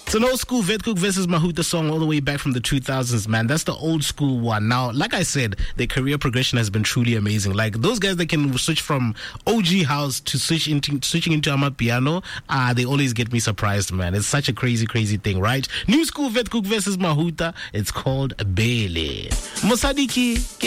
It's an old school Wetkoek versus Mahuta song all the way back from the 2000s, man. That's the old school one. Now, like I said, their career progression has been truly amazing. Like, those guys that can switch from OG house to switching into Amapiano, they always get me surprised, man. It's such a crazy, crazy thing, right? New school Wetkoek versus Mahuta. It's called Bele. Mosadiki.